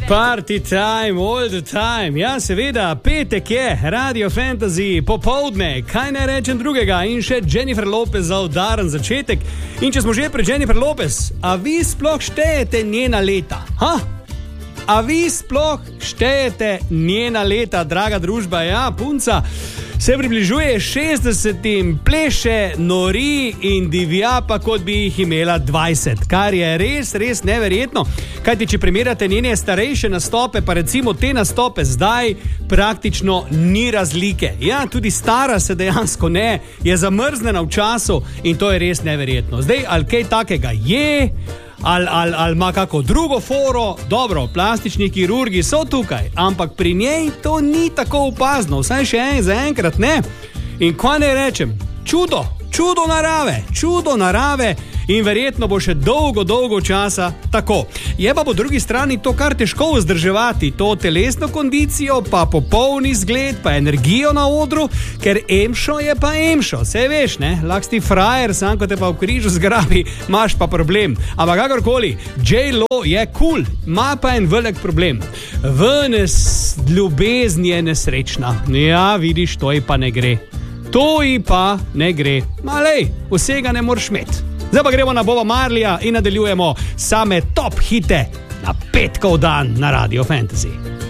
Party time, all the time. Ja, seveda, petek je, Radio Fantasy, popoldne, kaj ne rečem drugega in še Jennifer Lopez za udaren začetek. In če smo že pri Jennifer Lopez, a vi sploh štejete njena leta? A vi sploh štejete njena leta, draga družba? Ja, punca se približuje 60, pleše, nori in divja pa kot bi jih imela 20, kar je res, res neverjetno. Kajti, če primerjate njene starejše nastope, pa recimo te nastope zdaj, praktično ni razlike. Ja, tudi stara se dejansko ne, je zamrznjena v času in to je res neverjetno. Zdaj, ali kaj takega je, ali ima kako drugo foro, dobro, plastični kirurgi so tukaj, ampak pri njej to ni tako opazno, vsaj še zaenkrat ne. In kaj ne rečem, čudo narave in verjetno bo še dolgo časa tako. Je pa po drugi strani to kar težko vzdrževati, to telesno kondicijo, pa popolni izgled, pa energijo na odru, ker emšo je pa emšo, saj veš, ne, lahko si frajer, sam ko te pa v križu zgrabi, imaš pa problem. Ampak kakorkoli, J-Lo je cool, ima pa en velik problem. Ljubezni je nesrečna. Ja, vidiš, to ji pa ne gre. Malej, vsega ne moreš imeti. Zdaj pa gremo na Boba Marleya in nadaljujemo same top hite na petkov dan na Radio Fantasy.